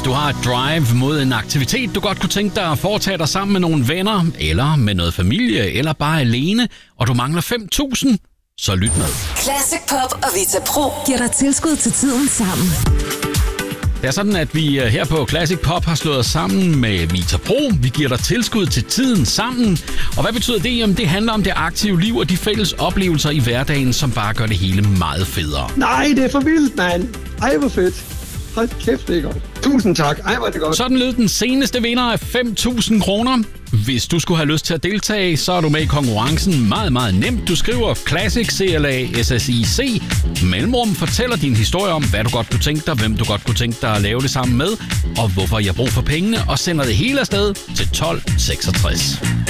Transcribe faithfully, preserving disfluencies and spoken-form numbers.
du har et drive mod en aktivitet, du godt kunne tænke dig at foretage dig sammen med nogle venner, eller med noget familie, eller bare alene, og du mangler fem tusind, så lyt med. Classic Pop og Vita Pro giver dig tilskud til tiden sammen. Det er sådan, at vi her på Classic Pop har slået os sammen med Vita Pro. Vi giver dig tilskud til tiden sammen. Og hvad betyder det? Jamen, det handler om det aktive liv og de fælles oplevelser i hverdagen, som bare gør det hele meget federe. Nej, det er for vildt, mand. Ej, hvor fedt. Hold kæft, det er godt. Tusind tak. Ej, hvor er det godt. Sådan lød den seneste vinder af fem tusind kroner. Hvis du skulle have lyst til at deltage, så er du med i konkurrencen meget, meget nemt. Du skriver Classic, C L A S S I C, mellemrum, fortæller din historie om, hvad du godt kunne tænke dig, hvem du godt kunne tænke dig at lave det sammen med, og hvorfor jeg har brug for pengene, og sender det hele afsted til tolv seksogtres.